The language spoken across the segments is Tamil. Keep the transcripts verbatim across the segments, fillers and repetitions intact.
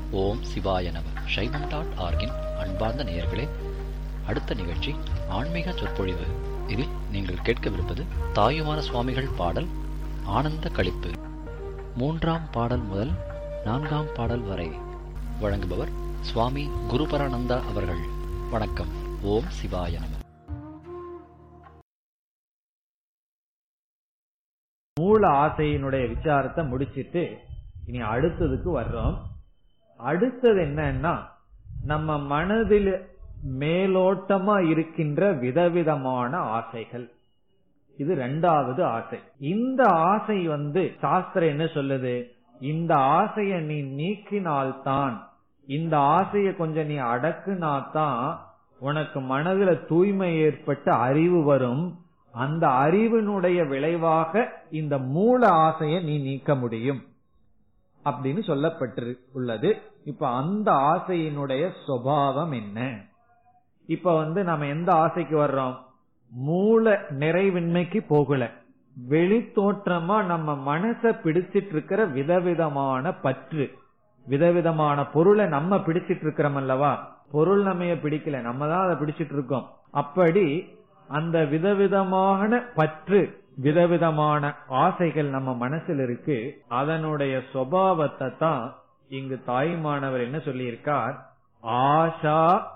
ஓம் சிவாய நம. சைவம் டாட் ஆர்கின் அன்பார்ந்த நேயர்களே, அடுத்த நிகழ்ச்சி ஆன்மீக சொற்பொழிவு. இதில் நீங்கள் கேட்கவிருப்பது தாயுமான சுவாமிகள் பாடல் ஆனந்த களிப்பு. மூன்றாம் பாடல் முதல் நான்காம் பாடல் வரை வழங்குபவர் சுவாமி குருபரானந்தா அவர்கள். வணக்கம். ஓம் சிவாய நம. மூல ஆசையினுடைய விசாரத்தை முடிச்சிட்டு இனி அடுத்ததுக்கு வர்றோம். அடுத்தது என்னன்னா, நம்ம மனதில் மேலோட்டமா இருக்கின்ற விதவிதமான ஆசைகள். இது ரெண்டாவது ஆசை. இந்த ஆசை வந்து சாஸ்திரம் என்ன சொல்லுது, இந்த ஆசைய நீ நீக்கினால்தான், இந்த ஆசைய கொஞ்சம் நீ அடக்குனாதான் உனக்கு மனதில தூய்மை ஏற்பட்ட அறிவு வரும். அந்த அறிவினுடைய விளைவாக இந்த மூல ஆசைய நீ நீக்க முடியும் அப்படின்னு சொல்லப்பட்டு உள்ளது. இப்ப அந்த ஆசையினுடைய சுபாவம் என்ன? இப்ப வந்து நம்ம எந்த ஆசைக்கு வர்றோம்? மூல நிறைவின்மைக்கு போகல, வெளி தோற்றமா நம்ம மனச பிடிச்சிட்டு இருக்கிற விதவிதமான பற்று, விதவிதமான பொருளை நம்ம பிடிச்சிட்டு இருக்கிறோம் அல்லவா. பொருள் நம்ம பிடிக்கல, நம்ம தான் அதை பிடிச்சிட்டு இருக்கோம். அப்படி அந்த விதவிதமான பற்று, விதவிதமான ஆசைகள் நம்ம மனசில் இருக்கு. அதனுடைய சுபாவத்தை தான் இங்கு தாய்மானவர் என்ன சொல்லியிருக்கார், ஆஷா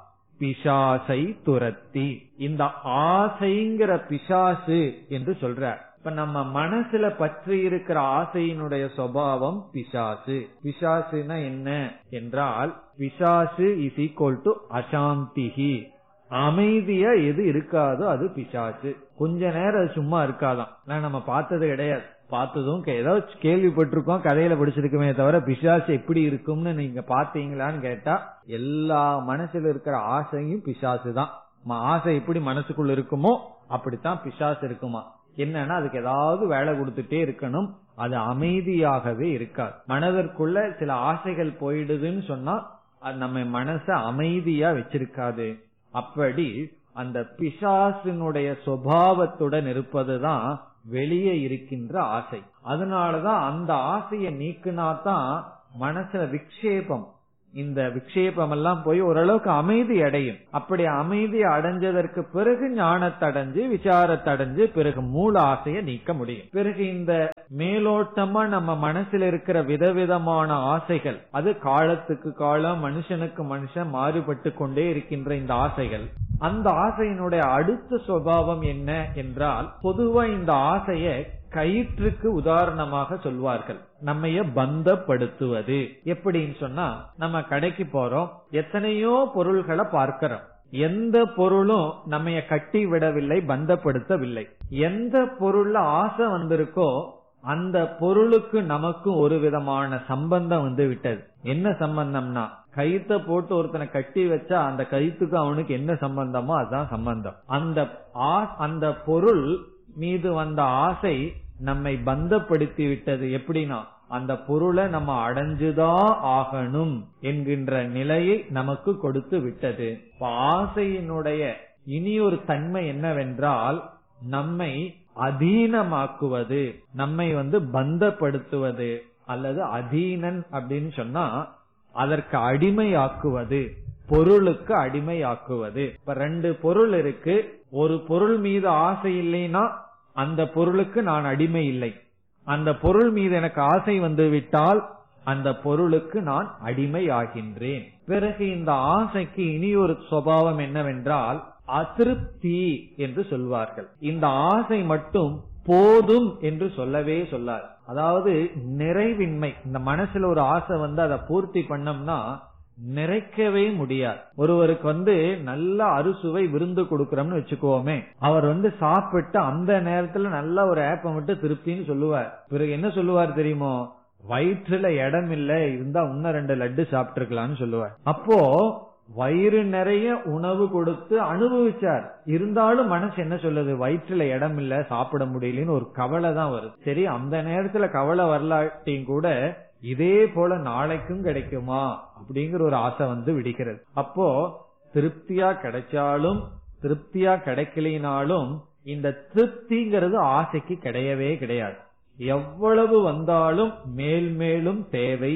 பிசாசை துரத்தி. இந்த ஆசைங்கிற பிசாசு என்று சொல்றார். இப்ப நம்ம மனசுல பற்றி இருக்கிற ஆசையினுடைய சுபாவம் பிசாசு. பிசாசுனா என்ன என்றால், பிசாசு இஸ் ஈக்வல் டு அசாந்திஹி. அமைதியா எது இருக்காதோ அது பிசாசு. கொஞ்ச நேரம் அது சும்மா இருக்காதான். நம்ம பார்த்தது கிடையாது, பார்த்ததும் ஏதோ கேள்விப்பட்டிருக்கோம், கதையில படிச்சிருக்குமே தவிர பிசாசு எப்படி இருக்கும்னு நீங்க பாத்தீங்களான்னு கேட்டா, எல்லா மனசுல இருக்கிற ஆசையும் பிசாசு தான். ஆசை எப்படி மனசுக்குள்ள இருக்குமோ அப்படித்தான் பிசாசு இருக்குமா. என்னன்னா அதுக்கு ஏதாவது வேலை கொடுத்துட்டே இருக்கணும், அது அமைதியாகவே இருக்காது. மனதிற்குள்ள சில ஆசைகள் போயிடுதுன்னு சொன்னா அது நம்ம மனச அமைதியா வச்சிருக்காது. அப்படி அந்த பிசாசினுடைய சுபாவத்துடன் இருப்பதுதான் வெளியே இருக்கின்ற ஆசை. அதனாலதான் அந்த ஆசையை நீக்கினாதான் மனசுல விக்ஷேபம், இந்த விக்ஷேபம் எல்லாம் போய் ஓரளவுக்கு அமைதி அடையும். அப்படி அமைதி அடைஞ்சதற்கு பிறகு ஞானத்தடைஞ்சு விசாரத்தடைஞ்சு பிறகு மூல ஆசையை நீக்க முடியும். பிறகு இந்த மேலோட்டமா நம்ம மனசுல இருக்கிற விதவிதமான ஆசைகள், அது காலத்துக்கு காலம் மனுஷனுக்கு மனுஷன் மாறுபட்டு கொண்டே இருக்கின்ற இந்த ஆசைகள், அந்த ஆசையினுடைய அடுத்த சுபாவம் என்ன என்றால், பொதுவா இந்த ஆசைய கயிற்றுக்கு உதாரணமாக சொல்வார்கள். நம்மைய பந்தப்படுத்துவது எப்படின்னு சொன்னா, நம்ம கடைக்கு போறோம், எத்தனையோ பொருள்களை பார்க்கிறோம், எந்த பொருளும் நம்மைய கட்டி விடவில்லை, பந்தப்படுத்தவில்லை. எந்த பொருள்ல ஆசை வந்திருக்கோ அந்த பொருளுக்கு நமக்கு ஒரு விதமான சம்பந்தம் வந்து விட்டது. என்ன சம்பந்தம்னா, கயித்தை போட்டு ஒருத்தனை கட்டி வச்சா அந்த கயித்துக்கு அவனுக்கு என்ன சம்பந்தமோ அதுதான் சம்பந்தம். அந்த அந்த பொருள் மீது வந்த ஆசை நம்மை பந்தப்படுத்தி விட்டது. எப்படின்னா, அந்த பொருளை நம்ம அடைஞ்சுதான் ஆகணும் என்கின்ற நிலையை நமக்கு கொடுத்து விட்டது. ஆசையினுடைய இனி ஒரு தன்மை என்னவென்றால், நம்மை அதீனமாக்குவது, நம்மை வந்து பந்தப்படுத்துவது, அல்லது அதீனன் அப்படின்னு சொன்னா அதற்கு அடிமையாக்குவது, பொருளுக்கு அடிமையாக்குவது. இப்ப ரெண்டு பொருள் இருக்கு, ஒரு பொருள் மீது ஆசை இல்லைன்னா அந்த பொருளுக்கு நான் அடிமை இல்லை, அந்த பொருள் மீது எனக்கு ஆசை வந்து விட்டால் அந்த பொருளுக்கு நான் அடிமை ஆகின்றேன். பிறகு இந்த ஆசைக்கு இனி ஒரு சுபாவம் என்னவென்றால் அதிருப்தி என்று சொல்வார்கள். இந்த ஆசை மட்டும் போதும் என்று சொல்லவே சொல்லாது. அதாவது நிறைவின்மை. இந்த மனசுல ஒரு ஆசை வந்து அதை பூர்த்தி பண்ணோம்னா நிறைக்கவே முடியாது. ஒருவருக்கு வந்து நல்ல அறுசுவை விருந்து கொடுக்கறோம்னு வச்சுக்கோமே, அவர் வந்து சாப்பிட்டு அந்த நேரத்துல நல்ல ஒரு ஏப்பம் விட்டு திருப்தின்னு சொல்லுவார். பிறகு என்ன சொல்லுவார் தெரியுமோ, வயிற்றுல இடம் இல்ல, இருந்தா இன்னும் ரெண்டு லட்டு சாப்பிட்டு இருக்கலாம்னு சொல்லுவார். அப்போ வயிறு நிறைய உணவு கொடுத்து அனுபவிச்சார், இருந்தாலும் மனசு என்ன சொல்லுது, வயிற்றுல இடம் இல்ல, சாப்பிட முடியலன்னு ஒரு கவலை தான் வருது. சரி, அந்த நேரத்துல கவலை வரலாட்டியும் கூட இதே போல நாளைக்கும் கிடைக்குமா அப்படிங்கிற ஒரு ஆசை வந்து விடுகிறது. அப்போ திருப்தியா கிடைச்சாலும் திருப்தியா கிடைக்கலினாலும் இந்த திருப்திங்கிறது ஆசைக்கு கிடையவே கிடையாது. எவ்வளவு வந்தாலும் மேல் மேலும் தேவை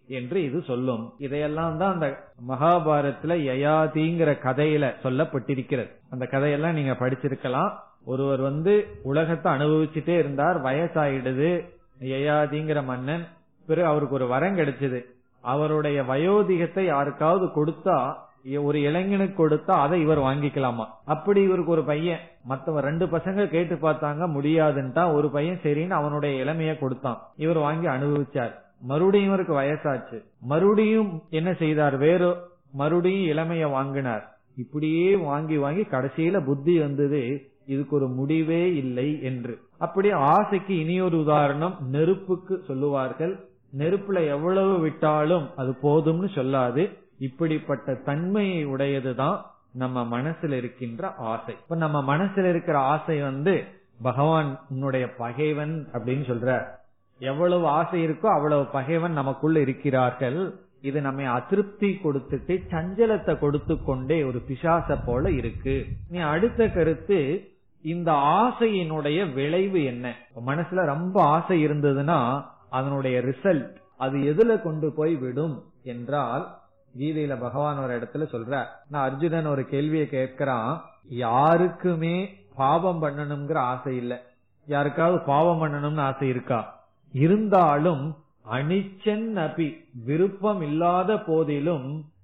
என்று இது சொல்லும். இதையெல்லாம் தான் அந்த மகாபாரதத்துல யயாதிங்கிற கதையில சொல்லப்பட்டிருக்கிறது. அந்த கதையெல்லாம் நீங்க படிச்சிருக்கலாம். ஒருவர் வந்து உலகத்தை அனுபவிச்சுட்டே இருந்தார், வயசாயிடுது. யயாதிங்கிற மன்னன், பிறகு அவருக்கு ஒரு வரம் கிடைச்சது. அவருடைய வயோதிகத்தை யாருக்காவது கொடுத்தா, ஒரு இளைஞனுக்கு கொடுத்தா அதை இவர் வாங்கிக்கலாமா. அப்படி இவருக்கு ஒரு பையன், மத்தவங்க ரெண்டு பசங்க கேட்டு பார்த்தாங்க, முடியாதுன்ட்டா. ஒரு பையன் சரின்னு அவனுடைய இளமைய கொடுத்தான். இவர் வாங்கி அனுபவிச்சார். மறுபடியும் இவருக்கு வயசாச்சு. மறுபடியும் என்ன செய்தார், வேற மறுபடியும் இளமைய வாங்கினார். இப்படியே வாங்கி வாங்கி கடைசியில புத்தி வந்தது, இதுக்கு ஒரு முடிவே இல்லை என்று. அப்படி ஆசைக்கு இனியொரு உதாரணம் நெருப்புக்கு சொல்லுவார்கள். நெருப்புல எவ்வளவு விட்டாலும் அது போதும்னு சொல்லாது. இப்படிப்பட்ட தன்மையை உடையதுதான் நம்ம மனசுல இருக்கின்ற ஆசை. இப்ப நம்ம மனசுல இருக்கிற ஆசை வந்து பகவான் உன்னுடைய பகைவன் அப்படின்னு சொல்ற. எவ்வளவு ஆசை இருக்கோ அவ்வளவு பகைவன் நமக்குள்ள இருக்கிறார்கள். இது நம்ம அதிருப்தி கொடுத்துட்டு சஞ்சலத்தை கொடுத்து கொண்டே ஒரு பிசாச போல இருக்கு. நீ அடுத்த கருத்து, இந்த ஆசையினுடைய விளைவு என்ன? மனசுல ரொம்ப ஆசை இருந்ததுன்னா அதனுடைய ரிசல்ட் அது எதுல கொண்டு போய் விடும் என்றால், கீதையில பகவான் ஒரு இடத்துல சொல்ற, நான் அர்ஜுனன் ஒரு கேள்வியை கேட்கிறான். யாருக்குமே பாவம் பண்ணணும்ங்கிற ஆசை இல்ல. யாருக்காவது பாவம் பண்ணணும்னு ஆசை இருக்கா? இருந்தாலும் அனிச்சன் அபி, விருப்பம் இல்லாத போதிலும்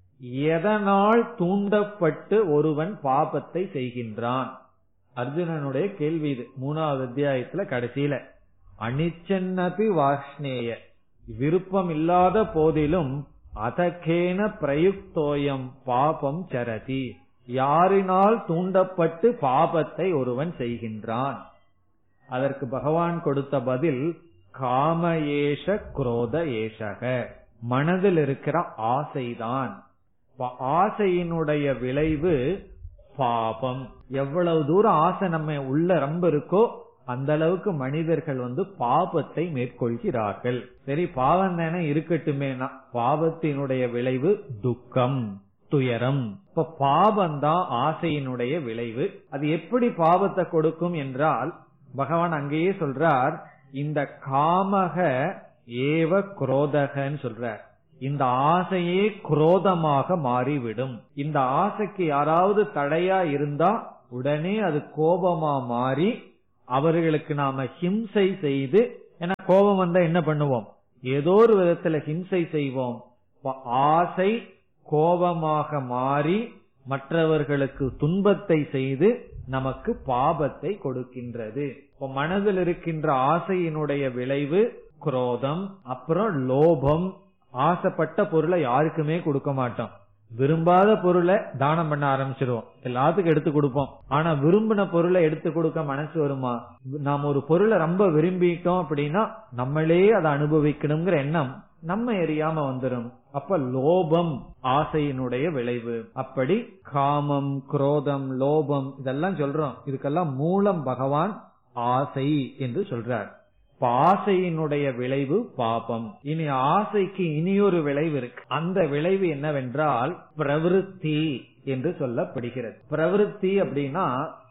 எதனால் தூண்டப்பட்டு ஒருவன் பாபத்தை செய்கின்றான்? அர்ஜுனனுடைய கேள்வி இது. மூணாவது அத்தியாயத்துல கடைசியில அனிச்சன் அபி வாஷ்ணேய, விருப்பம் இல்லாத போதிலும் அதகேன பிரயுக்தோயம் பாபம் சரதி, யாரினால் தூண்டப்பட்டு பாபத்தை ஒருவன் செய்கின்றான்? அதற்கு பகவான் கொடுத்த பதில் காம ஏஷ குரோத ஏஷக, மனதில் இருக்கிற ஆசைதான். ஆசையினுடைய விளைவு பாபம். எவ்வளவு தூரம் ஆசை நம்ம உள்ள ரொம்ப இருக்கோ அந்த அளவுக்கு மனிதர்கள் வந்து பாபத்தை மேற்கொள்கிறார்கள். சரி, பாவம் தானே இருக்கட்டுமேனா, பாவத்தினுடைய விளைவு துக்கம், துயரம். இப்ப பாவம்தான் ஆசையினுடைய விளைவு. அது எப்படி பாவத்தை கொடுக்கும் என்றால், பகவான் அங்கேயே சொல்றார், இந்த காமக ஏவ குரோதகன்னு சொல்றார். இந்த ஆசையே குரோதமாக மாறிவிடும். இந்த ஆசைக்கு யாராவது தடையா இருந்தா உடனே அது கோபமா மாறி அவர்களுக்கு நாம ஹிம்சை செய்து, ஏன்னா கோபம் வந்தா என்ன பண்ணுவோம், ஏதோ ஒரு விதத்துல ஹிம்சை செய்வோம். ஆசை கோபமாக மாறி மற்றவர்களுக்கு துன்பத்தை செய்து நமக்கு பாபத்தை கொடுக்கின்றது. இப்ப மனதில் இருக்கின்ற ஆசையினுடைய விளைவு குரோதம். அப்புறம் லோபம். ஆசைப்பட்ட பொருளை யாருக்குமே கொடுக்க மாட்டோம். விரும்பாத பொருளை தானம் பண்ண ஆரம்பிச்சிருவோம், எல்லாத்துக்கும் எடுத்து கொடுப்போம். ஆனா விரும்பின பொருளை எடுத்து கொடுக்க மனசு வருமா? நாம் ஒரு பொருளை ரொம்ப விரும்பிட்டோம் அப்படின்னா நம்மளே அதை அனுபவிக்கணுங்கிற எண்ணம் நம்ம எரியாம வந்துடும். அப்ப லோபம் ஆசையினுடைய விளைவு. அப்படி காமம், குரோதம், லோபம் இதெல்லாம் சொல்றோம். இதுக்கெல்லாம் மூலம் பகவான் ஆசை என்று சொல்றார். ஆசையினுடைய விளைவு பாபம். இனி ஆசைக்கு இனியொரு விளைவு இருக்கு. அந்த விளைவு என்னவென்றால் பிரவிருத்தி என்று சொல்லப்படுகிறது. பிரவிருத்தி அப்படின்னா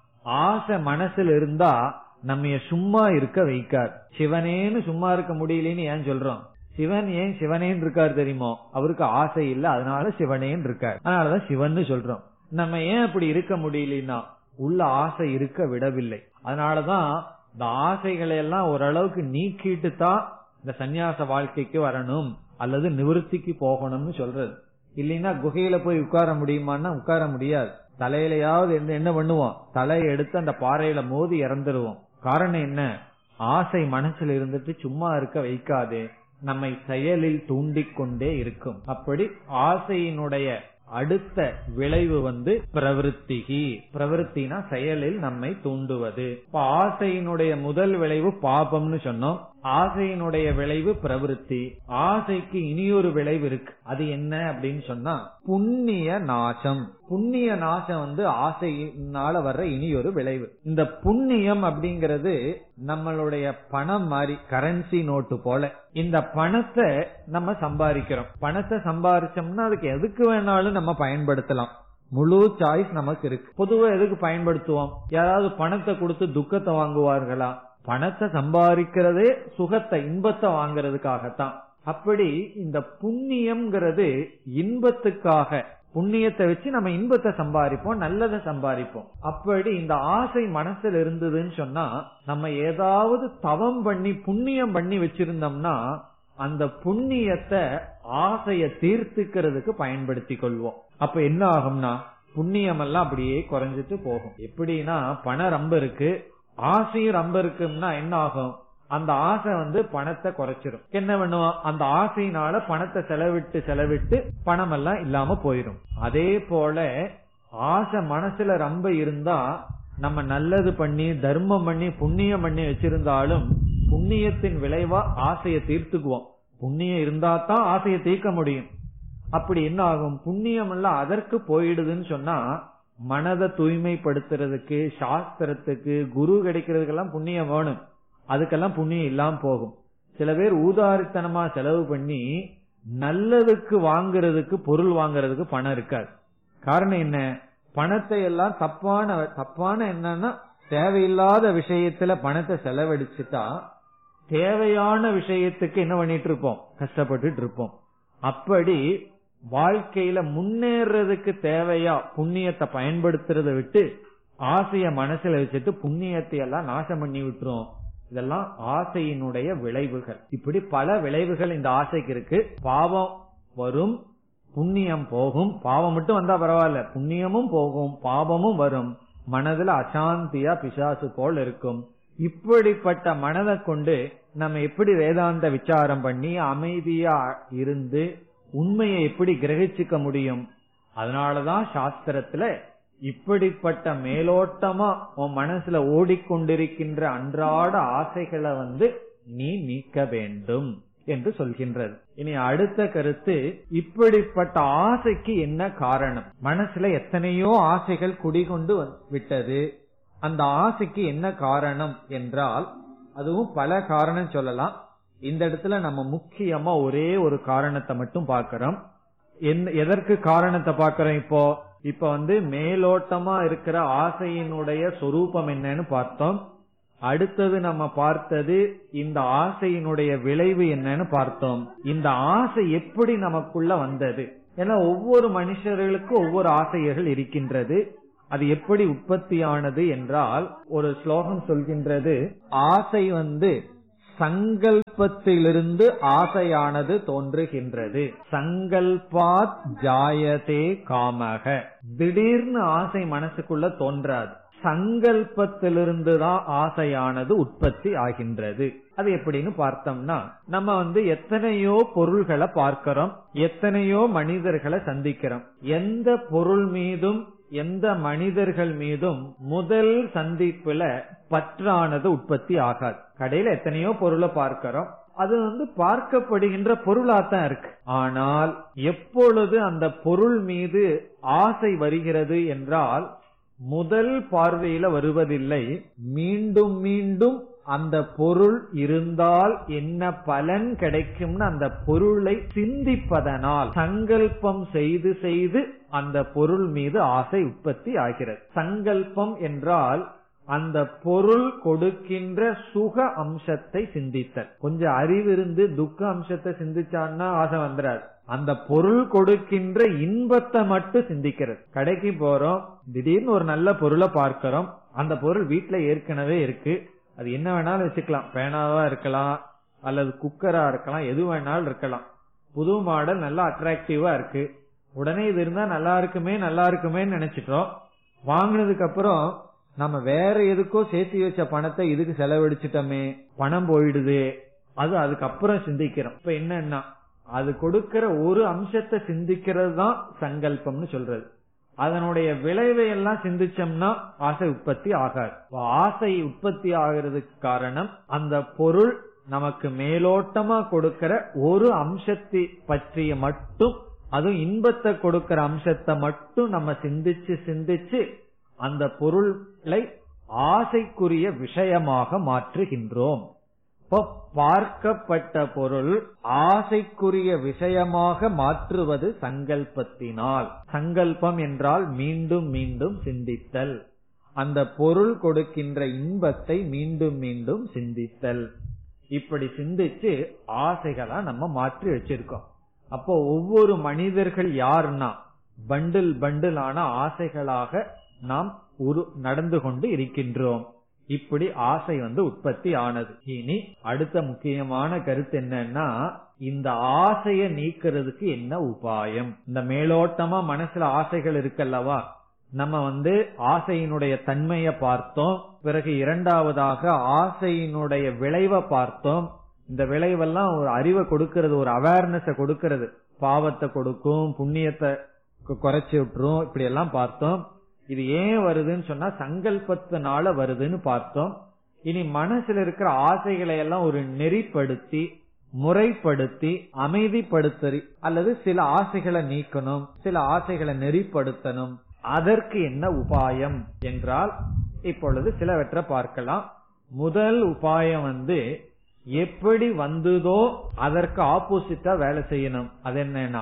ஆசை மனசில் இருந்தா நம்ம சும்மா இருக்க வைக்கார். சிவனேன்னு சும்மா இருக்க முடியலன்னு ஏன் சொல்றோம்? சிவன் ஏன் சிவனேன்னு இருக்காரு தெரியுமோ? அவருக்கு ஆசை இல்ல, அதனால சிவனேன்னு இருக்காரு. அதனாலதான் சிவன் சொல்றோம். நம்ம ஏன் அப்படி இருக்க முடியலன்னா உள்ள ஆசை இருக்க விடவில்லை. அதனாலதான் இந்த ஆசைகளை எல்லாம் ஓரளவுக்கு நீக்கிட்டு தான் இந்த சன்னியாச வாழ்க்கைக்கு வரணும் அல்லது நிவர்த்திக்கு போகணும்னு சொல்றது. இல்லைன்னா குகையில போய் உட்கார முடியுமான்னா உட்கார முடியாது. தலையிலையாவது என்ன பண்ணுவோம், தலையை எடுத்து அந்த பாறையில மோதி இறந்துருவோம். காரணம் என்ன? ஆசை மனசுல இருந்துட்டு சும்மா இருக்க வைக்காது, நம்மை செயலில் தூண்டிக்கொண்டே இருக்கும். அப்படி ஆசையினுடைய அடுத்த விளைவு வந்து பிரவிற்த்திகி. பிரவிற்த்தினா செயலில் நம்மை தூண்டுவது. இப்ப ஆசையினுடைய முதல் விளைவு பாபம்னு சொன்னோம். ஆசையினுடைய விளைவு பிரவிற்த்தி. ஆசைக்கு இனியொரு விளைவு இருக்கு. அது என்ன அப்படின்னு சொன்னா புண்ணிய நாசம். புண்ணிய நாசம் வந்து ஆசையினால வர்ற இனியொரு விளைவு. இந்த புண்ணியம் அப்படிங்கிறது நம்மளுடைய பணம் மாதிரி, கரன்சி நோட்டு போல. இந்த பணத்தை நம்ம சம்பாதிக்கிறோம். பணத்தை சம்பாதிச்சோம்னா அதுக்கு எதுக்கு வேணாலும் நம்ம பயன்படுத்தலாம். முழு சாய்ஸ் நமக்கு இருக்கு. பொதுவா எதுக்கு பயன்படுத்துவோம்? யாராவது பணத்தை கொடுத்து துக்கத்தை வாங்குவார்களா? பணத்தை சம்பாதிக்கிறதே சுகத்தை, இன்பத்தை வாங்கறதுக்காகத்தான். அப்படி இந்த புண்ணியம்ங்கிறது இன்பத்துக்காக, புண்ணியத்தை வச்சு நம்ம இன்பத்தை சம்பாதிப்போம், நல்லதை சம்பாதிப்போம். அப்படி இந்த ஆசை மனசுல இருந்ததுன்னு சொன்னா, நம்ம ஏதாவது தவம் பண்ணி புண்ணியம் பண்ணி வச்சிருந்தோம்னா அந்த புண்ணியத்தை ஆசைய தீர்த்துக்கிறதுக்கு பயன்படுத்தி கொள்வோம். அப்ப என்ன ஆகும்னா புண்ணியம் எல்லாம் அப்படியே குறைஞ்சிட்டு போகும். எப்படின்னா பணம் ரொம்ப இருக்கு, ஆசையும் ரொம்ப இருக்குன்னா என்ன ஆகும், அந்த ஆசை வந்து பணத்தை குறைச்சிரும். என்ன பண்ணுவோம், அந்த ஆசையினால பணத்தை செலவிட்டு செலவிட்டு பணம் எல்லாம் இல்லாம போயிரும். அதே போல ஆசை மனசுல ரொம்ப இருந்தா நம்ம நல்லது பண்ணி தர்மம் பண்ணி புண்ணியம் பண்ணி வச்சிருந்தாலும் புண்ணியத்தின் விளைவா ஆசையை தீர்த்துக்குவோம். புண்ணியம் இருந்தா தான் ஆசையை தீர்க்க முடியும். அப்படி என்ன ஆகும், புண்ணியம் எல்லாம் அதற்கு போயிடுதுன்னு சொன்னா மனதை தூய்மைப்படுத்துறதுக்கு, சாஸ்திரத்துக்கு, குரு கிடைக்கிறதுக்கெல்லாம் புண்ணியம் வேணும். அதுக்கெல்லாம் புண்ணியம் இல்லாம போகும். சில பேர் ஊதாரித்தனமா செலவு பண்ணி நல்லதுக்கு வாங்குறதுக்கு, பொருள் வாங்குறதுக்கு பணம் இருக்காது. காரணம் என்ன, பணத்தை எல்லாம் தப்பான தப்பான என்னன்னா தேவையில்லாத விஷயத்துல பணத்தை செலவழிச்சுட்டா தேவையான விஷயத்துக்கு என்ன பண்ணிட்டு இருப்போம், கஷ்டப்பட்டு இருப்போம். அப்படி வாழ்க்கையில முன்னேறதுக்கு தேவையா புண்ணியத்தை பயன்படுத்துறத விட்டு ஆசைய மனசுல வச்சுட்டு புண்ணியத்தை எல்லாம் நாசம் பண்ணி விட்டுரும். இதெல்லாம் ஆசையினுடைய விளைவுகள். இப்படி பல விளைவுகள் இந்த ஆசைக்கு இருக்கு. பாவம் வரும், புண்ணியம் போகும். பாவம் மட்டும் வந்தா பரவாயில்ல, புண்ணியமும் போகும், பாவமும் வரும். மனதுல அசாந்தியா பிசாசு போல் இருக்கும். இப்படிப்பட்ட மனதை கொண்டு நம்ம எப்படி வேதாந்த விசாரம் பண்ணி அமைதியா இருந்து உண்மையை எப்படி கிரகிச்சுக்க முடியும்? அதனாலதான் சாஸ்திரத்துல இப்படிப்பட்ட மேலோட்டமா உன் மனசுல ஓடிக்கொண்டிருக்கின்ற அன்றாட ஆசைகளை வந்து நீ நீக்க வேண்டும் என்று சொல்கின்றது. இனி அடுத்த கருத்து, இப்படிப்பட்ட ஆசைக்கு என்ன காரணம்? மனசுல எத்தனையோ ஆசைகள் குடிகொண்டு விட்டது, அந்த ஆசைக்கு என்ன காரணம் என்றால் அதுவும் பல காரணம் சொல்லலாம். இந்த இடத்துல நம்ம முக்கியமா ஒரே ஒரு காரணத்தை மட்டும் பார்க்கிறோம். எதற்கு காரணத்தை பார்க்கிறோம்? இப்போ இப்ப வந்து மேலோட்டமா இருக்கிற ஆசையினுடைய சொரூபம் என்னன்னு பார்த்தோம். அடுத்தது நம்ம பார்த்தது இந்த ஆசையினுடைய விளைவு என்னன்னு பார்த்தோம். இந்த ஆசை எப்படி நமக்குள்ள வந்தது? ஏன்னா ஒவ்வொரு மனுஷர்களுக்கும் ஒவ்வொரு ஆசைகள் இருக்கின்றது. அது எப்படி உற்பத்தியானது என்றால் ஒரு ஸ்லோகம் சொல்கின்றது, ஆசை வந்து சங்கல்பத்திலிருந்து ஆசையானது தோன்றுகின்றது. சங்கல்பாத் ஜாயதே காமக. திடீர்னு ஆசை மனசுக்குள்ள தோன்றாது, சங்கல்பத்திலிருந்துதான் ஆசையானது உற்பத்தி ஆகின்றது. அது எப்படின்னு பார்த்தோம்னா, நம்ம வந்து எத்தனையோ பொருள்களை பார்க்கிறோம், எத்தனையோ மனிதர்களை சந்திக்கிறோம். எந்த பொருள் மீதும் எந்த மனிதர்கள் மீதும் முதல் சந்திப்புல பற்றானது உற்பத்தி ஆகாது. கடையில எத்தனையோ பொருளை பார்க்கிறோம், அது வந்து பார்க்கப்படுகின்ற பொருளாத்தான் இருக்கு. ஆனால் எப்பொழுது அந்த பொருள் மீது ஆசை வருகிறது என்றால் முதல் பார்வையில வருவதில்லை, மீண்டும் மீண்டும் அந்த பொருள் இருந்தால் என்ன பலன் கிடைக்கும்னு அந்த பொருளை சிந்திப்பதனால் சங்கல்பம் செய்து செய்து அந்த பொருள் மீது ஆசை உற்பத்தி ஆகிறது. சங்கல்பம் என்றால் அந்த பொருள் கொடுக்கின்ற சுக அம்சத்தை சிந்தித்தல். கொஞ்சம் அறிவிருந்து துக்க அம்சத்தை சிந்திச்சான்னா ஆசை வந்துடாது. அந்த பொருள் கொடுக்கின்ற இன்பத்தை மட்டும் சிந்திக்கிறது. கடைக்கு போறோம், திடீர்னு ஒரு நல்ல பொருளை பார்க்கிறோம், அந்த பொருள் வீட்டுல ஏற்கனவே இருக்கு, அது என்ன வேணாலும் வச்சுக்கலாம், பேனாவா இருக்கலாம் அல்லது குக்கரா இருக்கலாம், எது வேணாலும் இருக்கலாம். புது மாடல் நல்லா அட்ராக்டிவா இருக்கு, உடனே இது இருந்தா நல்லா இருக்குமே நல்லா இருக்குமே நினைச்சிட்டோம். வாங்கினதுக்கு அப்புறம் நம்ம வேற எதுக்கோ சேர்த்து வச்ச பணத்தை இதுக்கு செலவழிச்சிட்டோமே, பணம் போயிடுது, அது அதுக்கப்புறம் சிந்திக்கிறோம். இப்ப என்னன்னா அது கொடுக்கிற ஒரு அம்சத்தை சிந்திக்கிறது தான் சங்கல்பம்னு சொல்றது. அதனுடைய விளைவை எல்லாம் சிந்திச்சோம்னா ஆசை உற்பத்தி ஆகாது. ஆசை உற்பத்தி ஆகிறதுக்கு காரணம் அந்த பொருள் நமக்கு மேலோட்டமா கொடுக்கிற ஒரு அம்சத்தை பற்றிய மட்டும், அதுவும் இன்பத்தை கொடுக்கிற அம்சத்தை மட்டும் நம்ம சிந்திச்சு சிந்திச்சு அந்த பொருளை ஆசைக்குரிய விஷயமாக மாற்றுகின்றோம். பார்க்கப்பட்ட பொருள் ஆசைக்குரிய விஷயமாக மாற்றுவது சங்கல்பத்தினால். சங்கல்பம் என்றால் மீண்டும் மீண்டும் சிந்தித்தல், அந்த பொருள் கொடுக்கின்ற இன்பத்தை மீண்டும் மீண்டும் சிந்தித்தல். இப்படி சிந்திச்சு ஆசைகளா நம்ம மாற்றி வச்சிருக்கோம். அப்போ ஒவ்வொரு மனிதர்கள் யாருன்னா பண்டில் பண்டில் ஆன ஆசைகளாக நாம் உரு நடந்து கொண்டு இருக்கின்றோம். இப்படி ஆசை வந்து உற்பத்தி ஆனது. இனி அடுத்த முக்கியமான கருத்து என்னன்னா, இந்த ஆசைய நீக்கிறதுக்கு என்ன உபாயம்? இந்த மேலோட்டமா மனசுல ஆசைகள் இருக்கல்லவா, நம்ம வந்து ஆசையினுடைய தன்மையை பார்த்தோம். பிறகு இரண்டாவதாக ஆசையினுடைய விளைவை பார்த்தோம். இந்த விளைவெல்லாம் ஒரு அறிவை கொடுக்கிறது, ஒரு அவேர்னஸ கொடுக்கிறது. பாவத்தை கொடுக்கும், புண்ணியத்தை குறைச்சி விட்டுரும், இப்படி எல்லாம் பார்த்தோம். இது ஏன் வருதுன்னு சொன்னா சங்கல்பத்தினால வருதுன்னு பார்த்தோம். இனி மனசுல இருக்கிற ஆசைகளை எல்லாம் ஒரு நெறிப்படுத்தி முறைப்படுத்தி அமைதிப்படுத்த அல்லது சில ஆசைகளை நீக்கணும், சில ஆசைகளை நெறிப்படுத்தணும். அதற்கு என்ன உபாயம் என்றால் இப்பொழுது சிலவற்றை பார்க்கலாம். முதல் உபாயம் வந்து எப்படி வந்ததோ அதற்கு ஆப்போசிட்டா வேலை செய்யணும். அது என்னன்னா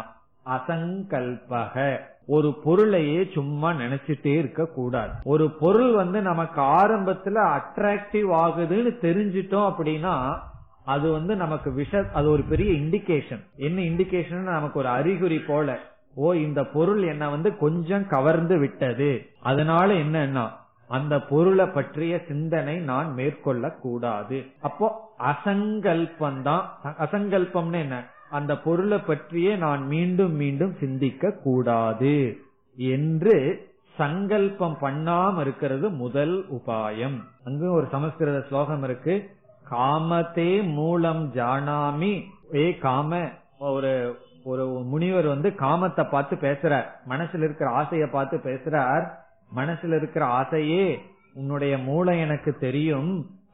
அசங்கல்பக. ஒரு பொருளையே சும்மா நினைச்சிட்டே இருக்க கூடாது. ஒரு பொருள் வந்து நமக்கு ஆரம்பத்துல அட்ராக்டிவ் ஆகுதுன்னு தெரிஞ்சிட்டோம் அப்படின்னா அது வந்து நமக்கு விஷ அது ஒரு பெரிய இண்டிகேஷன். என்ன இண்டிகேஷன்? நமக்கு ஒரு அறிகுறி போல, ஓ இந்த பொருள் என்ன வந்து கொஞ்சம் கவர்ந்து விட்டது, அதனால என்னன்னா அந்த பொருளை பற்றிய சிந்தனை நான் மேற்கொள்ள கூடாது. அப்போ அசங்கல்பம் தான். அசங்கல்பம்னு என்ன? அந்த பொருளை பற்றியே நான் மீண்டும் மீண்டும் சிந்திக்க கூடாது என்று சங்கல்பம் பண்ணாம இருக்கிறது முதல் உபாயம். அங்கு ஒரு சமஸ்கிருத ஸ்லோகம் இருக்கு, காமத்தே மூலம் ஜானாமி. ஏ காம, ஒரு ஒரு முனிவர் வந்து காமத்தை பார்த்து பேசுறார், மனசுல இருக்கிற ஆசைய பார்த்து பேசுறார். மனசுல இருக்கிற ஆசையே உன்னுடைய மூளை எனக்கு தெரியும்,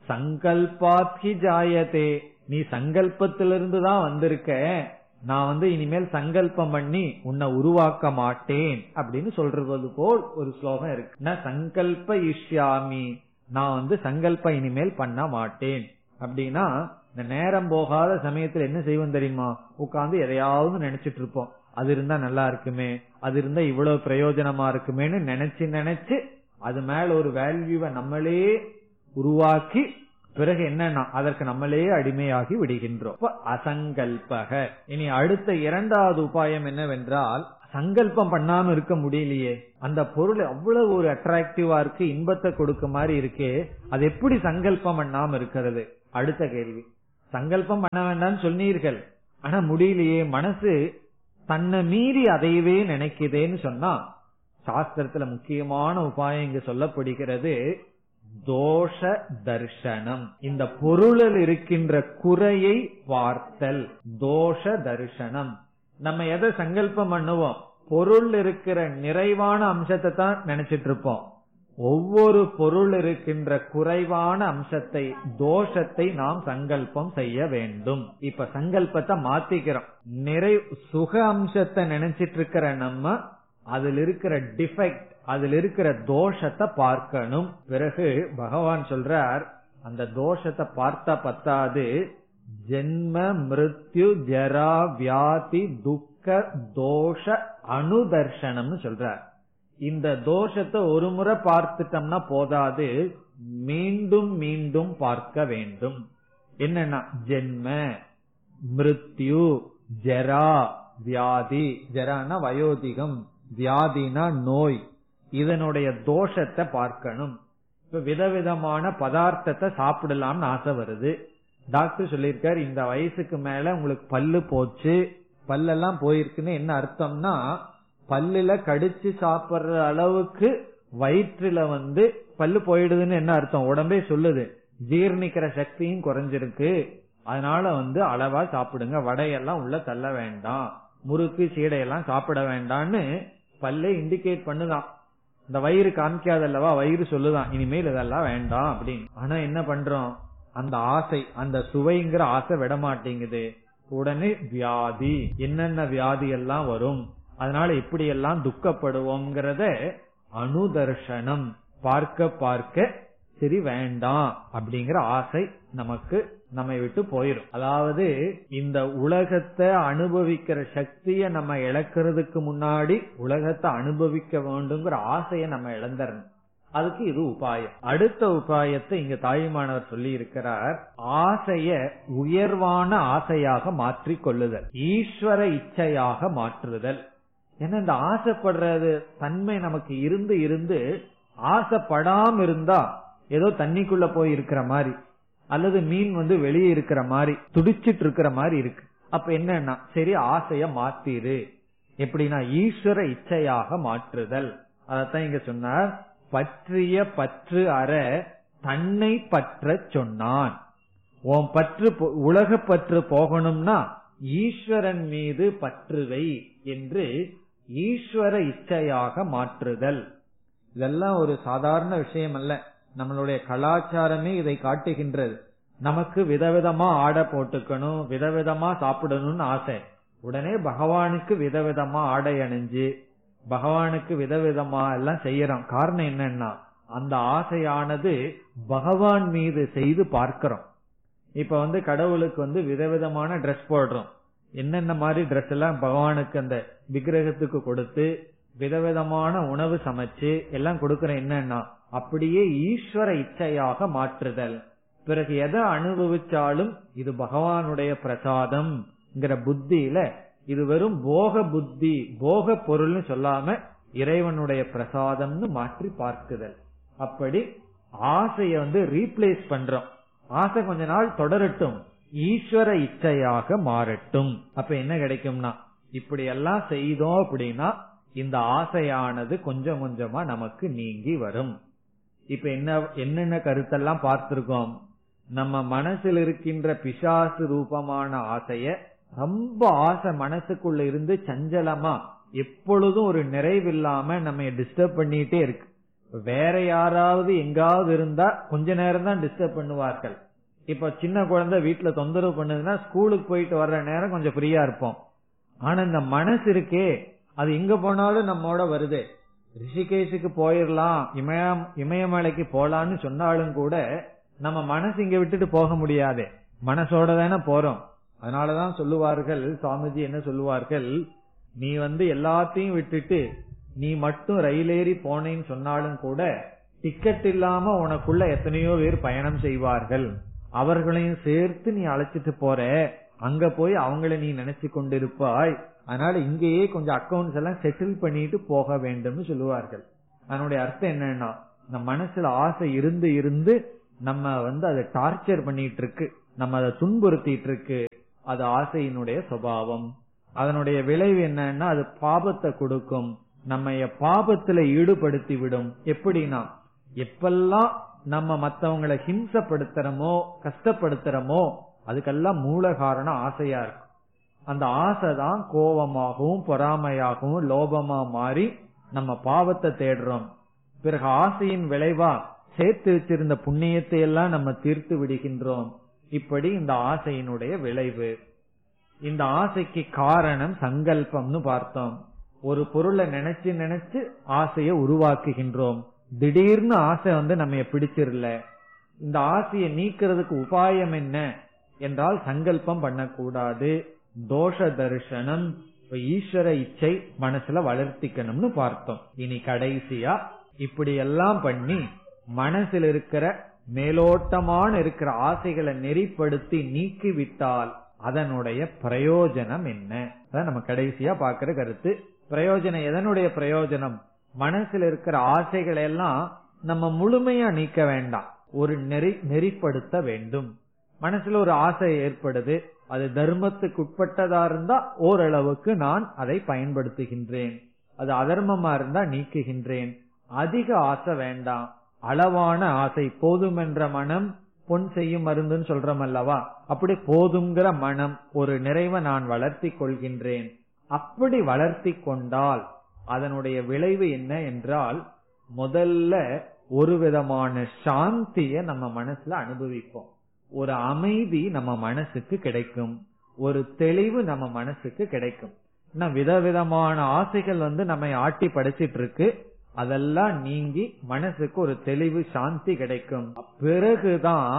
சங்கல்பாத்கி ஜாயதே, நீ சங்கல்பத்திலிருந்து தான் வந்திருக்க, நான் வந்து இனிமேல் சங்கல்பம் பண்ணி உன்னை உருவாக்க மாட்டேன் அப்படின்னு சொல்றது போல் ஒரு ஸ்லோகம் இருக்கு. நான் சங்கல்ப இஷ்யாமி, நான் வந்து சங்கல்ப இனிமேல் பண்ண மாட்டேன் அப்படின்னா இந்த நேரம் போகாத சமயத்துல என்ன செய்வோம் தெரியுமா? உட்கார்ந்து எதையாவது நினைச்சிட்டு இருப்போம். அது இருந்தா நல்லா இருக்குமே, அது இருந்தா இவ்வளவு பிரயோஜனமா இருக்குமேன்னு நினைச்சு நினைச்சு அது மேல ஒரு வேல்யூவை நம்மளே உருவாக்கி பிறகு என்னன்னா அதற்கு நம்மளே அடிமையாகி விடுகின்றோம். அசங்கல்பக. இனி அடுத்த இரண்டாவது உபாயம் என்னவென்றால், சங்கல்பம் பண்ணாம இருக்க முடியலையே, அந்த பொருள் அவ்வளவு ஒரு அட்ராக்டிவா இருக்கு, இன்பத்தை கொடுக்க மாதிரி இருக்கே, அது எப்படி சங்கல்பம் பண்ணாம இருக்கிறது? அடுத்த கேள்வி. சங்கல்பம் பண்ண வேண்டாம்னு சொன்னீர்கள், ஆனா முடியலையே, மனசு தன்னை மீறி அதையவே நினைக்குதேன்னு சொன்னா சாஸ்திரத்துல முக்கியமான உபாயம் இங்கு சொல்லப்படுகிறது, தோஷ தர்சனம். இந்த பொருளில் இருக்கின்ற குறையை பார்த்தல், தோஷ தர்சனம். நம்ம எதை சங்கல்பம் பண்ணுவோம்? பொருள் இருக்கிற நிறைவான அம்சத்தை தான் நினைச்சிட்டு இருப்போம். ஒவ்வொரு பொருள் இருக்கின்ற குறைவான அம்சத்தை, தோஷத்தை நாம் சங்கல்பம் செய்ய வேண்டும். இப்ப சங்கல்பத்தை மாத்திக்கிறோம். நிறை சுக அம்சத்தை நினைச்சிட்டு இருக்கிற நம்ம அதில் இருக்கிற டிஃபெக்ட், அதில் இருக்கிற தோஷத்தை பார்க்கணும். பிறகு பகவான் சொல்றார், அந்த தோஷத்தை பார்த்தா பத்தாது, ஜென்ம மிருத்யு ஜரா வியாதி துக்க தோஷ அனுதர்ஷனம்னு சொல்றார். இந்த தோஷத்தை ஒரு முறை பார்த்துட்டோம்னா போதாது, மீண்டும் மீண்டும் பார்க்க வேண்டும். என்னன்னா ஜென்ம மிருத்யு ஜரா வியாதி, ஜரானா வயோதிகம், வியாதினா நோய், இதனுடைய தோஷத்தை பார்க்கணும். இப்ப விதவிதமான பதார்த்தத்தை சாப்பிடலாம்னு ஆசை வருது. டாக்டர் சொல்லிருக்காரு, இந்த வயசுக்கு மேல உங்களுக்கு பல்லு போச்சு, பல்லெல்லாம் போயிருக்குன்னு என்ன அர்த்தம்னா, பல்லுல கடிச்சு சாப்பிடுற அளவுக்கு வயிற்றுல வந்து பல்லு போயிடுதுன்னு என்ன அர்த்தம்? உடம்பே சொல்லுது, ஜீர்ணிக்கிற சக்தியும் குறைஞ்சிருக்கு, அதனால வந்து அளவா சாப்பிடுங்க, வடையெல்லாம் உள்ள தள்ள வேண்டாம், முறுக்கு சீடையெல்லாம் சாப்பிட வேண்டாம்னு பல்லே இண்டிகேட் பண்ணுதான். இந்த வயிறு காமிக்காதல்லவா, வயிறு சொல்லுதான் இனிமேல் இதெல்லாம் வேண்டாம் அப்படின்னு. ஆனா என்ன பண்றோம்? அந்த ஆசை, அந்த சுவைங்கிற ஆசை விட மாட்டேங்குது. உடனே வியாதி, என்னென்ன வியாதி எல்லாம் வரும், அதனால இப்படி எல்லாம் துக்கப்படுவோம்ங்கிறத அனுதர்ஷனம், பார்க்க பார்க்க சரி வேண்டாம் அப்படிங்கிற ஆசை நமக்கு நம்மை விட்டு போயிடும். அதாவது இந்த உலகத்தை அனுபவிக்கிற சக்திய நம்ம இழக்கிறதுக்கு முன்னாடி உலகத்தை அனுபவிக்க வேண்டுங்கிற ஆசைய நம்ம இழந்துடணும். அதுக்கு இது உபாயம். அடுத்த உபாயத்தை இங்க தாயுமானவர் சொல்லி இருக்கிறார். ஆசைய உயர்வான ஆசையாக மாற்றிக் கொள்ளுதல், ஈஸ்வர இச்சையாக மாற்றுதல். ஏன்னா இந்த ஆசைப்படுறது தன்மை நமக்கு இருந்து இருந்து ஆசைப்படாம இருந்தா ஏதோ தண்ணிக்குள்ள போய் இருக்கிற மாதிரி, அல்லது மீன் வந்து வெளியே இருக்கிற மாதிரி துடிச்சிட்டு இருக்கிற மாதிரி இருக்கு. அப்ப என்னன்னா சரி ஆசைய மாத்திரு. எப்படின்னா ஈஸ்வர இச்சையாக மாற்றுதல். அதத்தான் இங்க சொன்னார். பற்றிய பற்று அற தன்னை பற்ற சொன்னான். உன் பற்று உலக பற்று போகணும்னா ஈஸ்வரன் மீது பற்றுவை என்று ஈஸ்வர இச்சையாக மாற்றுதல். இதெல்லாம் ஒரு சாதாரண விஷயம் அல்ல, நம்மளுடைய கலாச்சாரமே இதை காட்டுகின்றது. நமக்கு விதவிதமா ஆடை போட்டுக்கணும், விதவிதமா சாப்பிடணும்னு ஆசை. உடனே பகவானுக்கு விதவிதமா ஆடை அணிஞ்சு பகவானுக்கு விதவிதமா எல்லாம் செய்யறோம். காரணம் என்னன்னா அந்த ஆசையானது பகவான் மீது செய்து பார்க்கிறோம். இப்ப வந்து கடவுளுக்கு வந்து விதவிதமான டிரெஸ் போடுறோம். என்னென்ன மாதிரி டிரெஸ் எல்லாம் பகவானுக்கு அந்த விக்கிரகத்துக்கு கொடுத்து விதவிதமான உணவு சமைச்சு எல்லாம் கொடுக்கறோம். என்னன்னா அப்படியே ஈஸ்வர இச்சையாக மாற்றுதல். பிறகு எதை அனுபவிச்சாலும் இது பகவானுடைய பிரசாதம் புத்தியில இது வெறும் போக புத்தி, போக பொருள்னு சொல்லாம இறைவனுடைய பிரசாதம்னு மாற்றி பார்க்குதல். அப்படி ஆசைய வந்து ரீப்ளேஸ் பண்றோம். ஆசை கொஞ்ச நாள் தொடரட்டும், ஈஸ்வர இச்சையாக மாறட்டும். அப்ப என்ன கிடைக்கும்னா இப்படி எல்லாம் செய்தோம் அப்படின்னா இந்த ஆசையானது கொஞ்சம் கொஞ்சமா நமக்கு நீங்கி வரும். இப்ப என்ன என்னென்ன கருத்தெல்லாம் பார்த்திருக்கோம். நம்ம மனசில் இருக்கின்ற பிசாசு ரூபமான ஆசைய, ரொம்ப ஆசை மனசுக்குள்ள இருந்து சஞ்சலமா எப்பொழுதும் ஒரு நிறைவில்லாம நம்ம டிஸ்டர்ப் பண்ணிட்டே இருக்கு. வேற யாராவது எங்காவது இருந்தா கொஞ்ச நேரம் தான் டிஸ்டர்ப் பண்ணுவார்கள். இப்ப சின்ன குழந்தை வீட்டுல தொந்தரவு பண்ணுதுன்னா ஸ்கூலுக்கு போயிட்டு வர்ற நேரம் கொஞ்சம் ஃப்ரீயா இருப்போம். ஆனா இந்த மனசு இருக்கே அது எங்க போனாலும் நம்மோட வருது. ரிஷிகேஷுக்கு போயிடலாம், இமய இமயமலைக்கு போலான்னு சொன்னாலும் கூட நம்ம மனசு இங்க விட்டுட்டு போக முடியாது, மனசோட தானே போறோம். அதனாலதான் சொல்லுவார்கள், சுவாமிஜி என்ன சொல்லுவார்கள், நீ வந்து எல்லாத்தையும் விட்டுட்டு நீ மட்டும் ரயிலேறி போனேன்னு சொன்னாலும் கூட டிக்கெட் இல்லாம உனக்குள்ள எத்தனையோ பேர் பயணம் செய்வார்கள், அவர்களையும் சேர்த்து நீ அழைச்சிட்டு போற, அங்க போய் அவங்கள நீ நினைச்சு கொண்டிருப்பாய். அதனால இங்கேயே கொஞ்சம் அக்கௌண்ட்ஸ் எல்லாம் செட்டில் பண்ணிட்டு போக வேண்டும்னு சொல்லுவார்கள். அதனுடைய அர்த்தம் என்னன்னா இந்த மனசுல ஆசை இருந்து இருந்து நம்ம வந்து அதை டார்ச்சர் பண்ணிட்டு இருக்கு, நம்ம அதை துன்புறுத்திட்டு இருக்கு. அது ஆசையினுடைய சுபாவம். அதனுடைய விளைவு என்னன்னா அது பாபத்தை கொடுக்கும், நம்ம பாபத்துல ஈடுபடுத்தி விடும். எப்படின்னா எப்பெல்லாம் நம்ம மத்தவங்களை ஹிம்சப்படுத்துறோமோ கஷ்டப்படுத்துறோமோ அதுக்கெல்லாம் மூல காரணம் ஆசையா இருக்கும். அந்த ஆசைதான் கோபமாகவும் பொறாமையாகவும் லோபமா மாறி நம்ம பாவத்தை தேடுறோம். பிறகு ஆசையின் விளைவா சேர்த்து வச்சிருந்த புண்ணியத்தை எல்லாம் நம்ம தீர்த்து விடுகின்றோம். இப்படி இந்த ஆசையினுடைய விளைவு. இந்த ஆசைக்கு காரணம் சங்கல்பம்னு பார்த்தோம். ஒரு பொருளை நினைச்சு நினைச்சு ஆசையை உருவாக்குகின்றோம். திடீர்னு ஆசை வந்து நம்ம பிடிச்சிடல. இந்த ஆசையை நீக்கிறதுக்கு உபாயம் என்ன என்றால் சங்கல்பம் பண்ணக்கூடாது, தோஷ தரிசனம், ஈஸ்வர இச்சை மனசுல வளர்த்திக்கணும்னு பார்த்தோம். இனி கடைசியா இப்படி எல்லாம் பண்ணி மனசில் இருக்கிற மேலோட்டமான இருக்கிற ஆசைகளை நெறிப்படுத்தி நீக்கிவிட்டால் அதனுடைய பிரயோஜனம் என்ன, அதான் நம்ம கடைசியா பாக்குற கருத்து. பிரயோஜனம் எதனுடைய பிரயோஜனம்? மனசில் இருக்கிற ஆசைகளை எல்லாம் நம்ம முழுமையா நீக்க வேண்டாம், ஒரு நெறி நெறிப்படுத்த வேண்டும். மனசுல ஒரு ஆசை ஏற்படுது, அது தர்மத்துக்கு உட்பட்டதா இருந்தா ஓரளவுக்கு நான் அதை பயன்படுத்துகின்றேன், அது அதர்மமா இருந்தா நீக்குகின்றேன். அதிக ஆசை வேண்டாம், அளவான ஆசை. போதுமென்ற மனம் பொன் செய்யும் மருந்துன்னு சொல்றோம் அல்லவா, அப்படி போதுங்கிற மனம், ஒரு நிறைவை நான் வளர்த்தி கொள்கின்றேன். அப்படி வளர்த்தி கொண்டால் அதனுடைய விளைவு என்ன என்றால் முதல்ல ஒரு விதமான சாந்திய நம்ம மனசுல அனுபவிப்போம், ஒரு அமைதி நம்ம மனசுக்கு கிடைக்கும், ஒரு தெளிவு நம்ம மனசுக்கு கிடைக்கும். விதவிதமான ஆசைகள் வந்து நம்ம ஆட்டி படைச்சிட்டு இருக்கு, அதெல்லாம் நீங்கி மனசுக்கு ஒரு தெளிவு சாந்தி கிடைக்கும். பிறகுதான்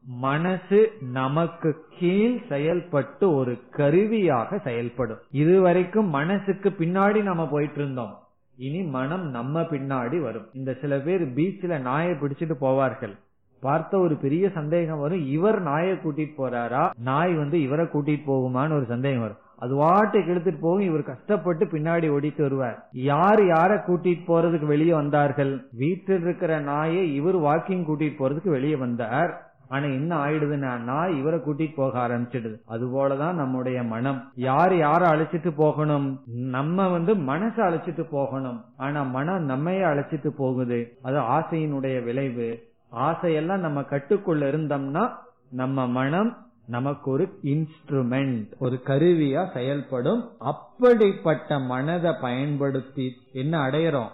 மனசு நமக்கு கீழ் செயல்பட்டு ஒரு கருவியாக செயல்படும். இதுவரைக்கும் மனசுக்கு பின்னாடி நம்ம போயிட்டு இருந்தோம், இனி மனம் நம்ம பின்னாடி வரும். இந்த சில பேர் பீச்ல நாயை பிடிச்சிட்டு போவார்கள். பார்த்த ஒரு பெரிய சந்தேகம் வரும், இவர் நாயை கூட்டிட்டு போறாரா, நாய் வந்து இவரை கூட்டிட்டு போகுமான்னு ஒரு சந்தேகம் வரும். அது வாட்டுக்கு இழுத்துட்டு போகும், இவர் கஷ்டப்பட்டு பின்னாடி ஓடிட்டு வருவார். யாரு யார கூட்டிட்டு போறதுக்கு வெளியே வந்தார்கள்? வீட்டில் இருக்கிற நாயை இவர் வாக்கிங் கூட்டிட்டு போறதுக்கு வெளியே வந்தார். ஆனா என்ன ஆயிடுதுன்னா நாய் இவரை கூட்டிட்டு போக ஆரம்பிச்சிடுது. அது போலதான் நம்முடைய மனம். யாரு யார அழைச்சிட்டு போகணும்? நம்ம வந்து மனசை அழைச்சிட்டு போகணும். ஆனா மனம் நம்மையே அழைச்சிட்டு போகுது. அது ஆசையினுடைய விளைவு. ஆசையெல்லாம் நம்ம கட்டுக்குள்ள இருந்தோம்னா நம்ம மனம் நமக்கு ஒரு இன்ஸ்ட்ருமெண்ட், ஒரு கருவியா செயல்படும். அப்படிப்பட்ட மனதை பயன்படுத்தி என்ன அடையிறோம்?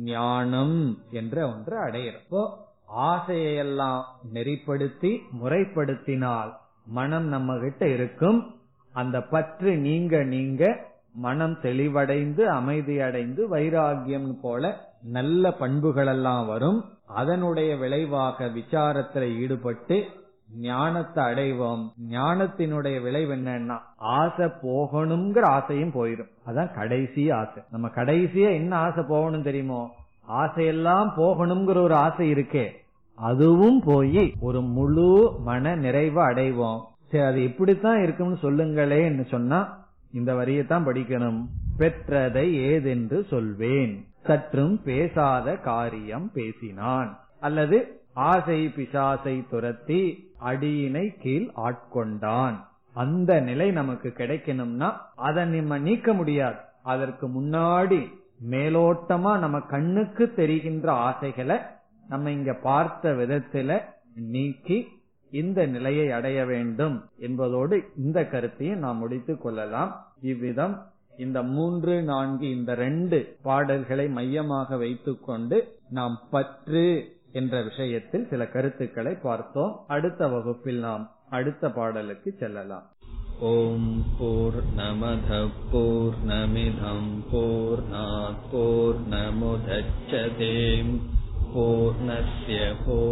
ஞானம் என்ற ஒன்று அடையிறோம். இப்போ ஆசையெல்லாம் நெறிப்படுத்தி முறைப்படுத்தினால் மனம் நம்ம கிட்ட இருக்கும். அந்த பற்று நீங்க நீங்க மனம் தெளிவடைந்து அமைதி அடைந்து வைராகியம் போல நல்ல பண்புகள் எல்லாம் வரும். அதனுடைய விளைவாக விசாரத்தில் ஈடுபட்டு ஞானத்தை அடைவோம். ஞானத்தினுடைய விளைவு என்னன்னா ஆசை போகணுங்கிற ஆசையும் போயிடும். அதான் கடைசி ஆசை. நம்ம கடைசியா என்ன ஆசை போகணும் தெரியுமோ? ஆசையெல்லாம் போகணுங்கிற ஒரு ஆசை இருக்கே, அதுவும் போய் ஒரு முழு மன நிறைவு அடைவோம். சரி, அது இப்படித்தான் இருக்கும்னு சொல்லுங்களேன்னு சொன்னா இந்த வரியத்தான் படிக்கணும். பெற்றதை ஏதென்று சொல்வேன், சற்றும் பேசாத காரியம் பேசினான். அல்லது ஆசை பிசாசை துரத்தி அடியினை கீழ் ஆட்கொண்டான். அந்த நிலை நமக்கு கிடைக்கணும்னா அதை நம்ம நீக்க முடியாது. அதற்கு முன்னாடி மேலோட்டமா நம்ம கண்ணுக்கு தெரிகின்ற ஆசைகளை நம்ம இங்க பார்த்த விதத்துல நீக்கி இந்த நிலையை அடைய வேண்டும் என்பதோடு இந்த கருத்தையும் நாம் முடித்துக் கொள்ளலாம். இவ்விதம் இந்த மூன்று நான்கு இந்த ரெண்டு பாடல்களை மையமாக வைத்துக் கொண்டு நாம் பற்று என்ற விஷயத்தில் சில கருத்துக்களை பார்த்தோம். அடுத்த வகுப்பில் நாம் அடுத்த பாடலுக்கு செல்லலாம். ஓம் பூர்ணமத பூர்ணமிதம் பூர்ணாத் பூர்ணமுதச்யதே பூர்ணஸ்ய